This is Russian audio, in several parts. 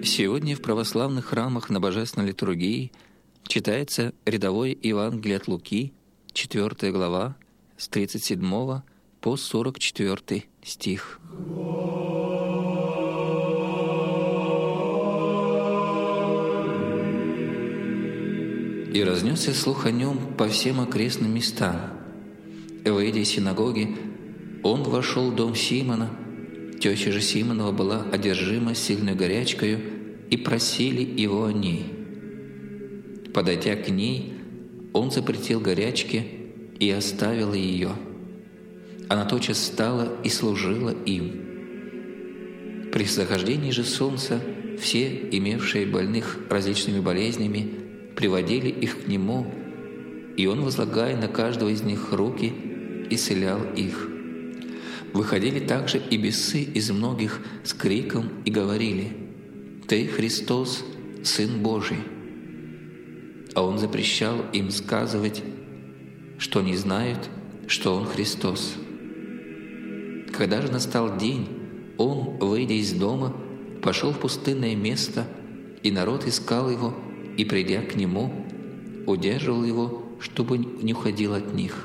Сегодня в православных храмах на Божественной литургии читается рядовое Евангелие от Луки, 4 глава, с 37 по 44 стих. «И разнесся слух о нем по всем окрестным местам. Выйдя из синагоги, он вошел в дом Симона. Теща же Симонова была одержима сильной горячкою, и просили его о ней. Подойдя к ней, он запретил горячке и оставил ее. Она тотчас встала и служила им. При захождении же солнца все, имевшие больных различными болезнями, приводили их к нему, и он, возлагая на каждого из них руки, исцелял их. Выходили также и бесы из многих с криком и говорили: «Ты, Христос, Сын Божий». А он запрещал им сказывать, что не знают, что он Христос. Когда же настал день, он, выйдя из дома, пошел в пустынное место, и народ искал его, и, придя к нему, удерживал его, чтобы не уходил от них.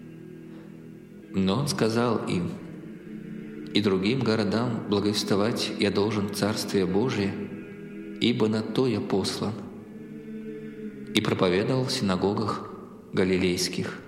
Но он сказал им: «И другим городам благовествовать я должен Царствие Божие, ибо на то я послан». И проповедовал в синагогах галилейских.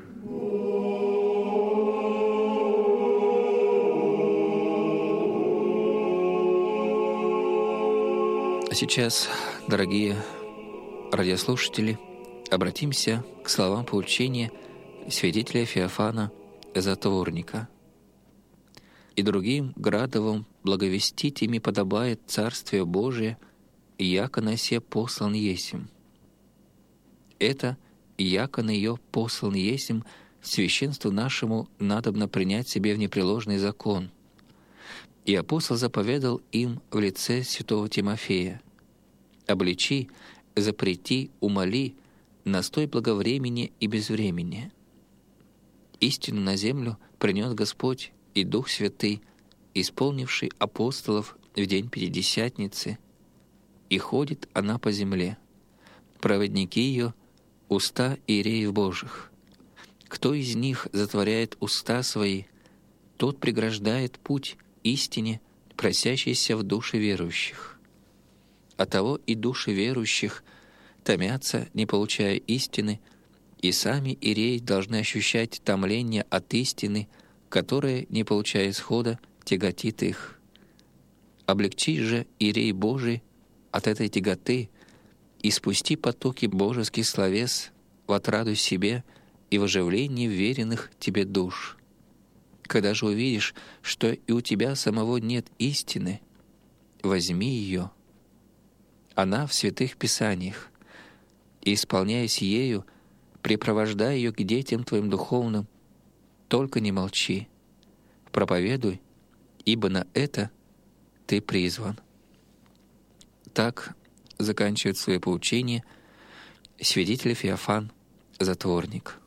А сейчас, дорогие радиослушатели, обратимся к словам поучения святителя Феофана Затворника. «И другим градовым благовестить ими подобает Царствие Божие, яко на се послан есмь». Это «яко на ее послан есмь» священству нашему надобно принять себе в непреложный закон. И апостол заповедал им в лице святого Тимофея: «Обличи, запрети, умоли, настой благовремени и безвремени». Истину на землю принес Господь и Дух Святый, исполнивший апостолов в день Пятидесятницы, и ходит она по земле. Проводники ее — уста иереев Божьих. Кто из них затворяет уста свои, тот преграждает путь истине, просящейся в души верующих. Оттого и души верующих томятся, не получая истины, и сами иереи должны ощущать томление от истины, которая, не получая исхода, тяготит их. Облегчи же, иерей Божий, от этой тяготы и спусти потоки божеских словес в отраду себе и в оживлении веренных тебе душ. Когда же увидишь, что и у тебя самого нет истины, возьми ее. Она в святых писаниях, и, исполняясь ею, препровождай ее к детям твоим духовным. Только не молчи, проповедуй, ибо на это ты призван». Так заканчивает свое поучение святитель Феофан Затворник.